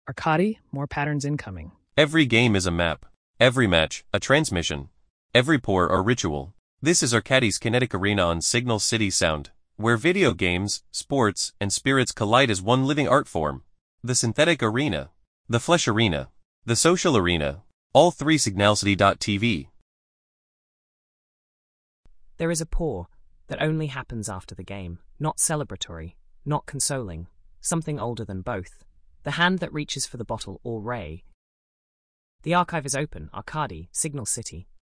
Arcadi, more patterns incoming. Every game is a map. Every match, a transmission. Every pour, a ritual. This is Arcadi's Kinetic Arena on Signal City Sound, where video games, sports, and spirits collide as one living art form. The synthetic arena, the flesh arena, the social arena, all three signalcity.tv. There is a pour that only happens after the game, not celebratory, not consoling, something older than both. The hand that reaches for the bottle or ray. The archive is open, Arcadi, Signal City.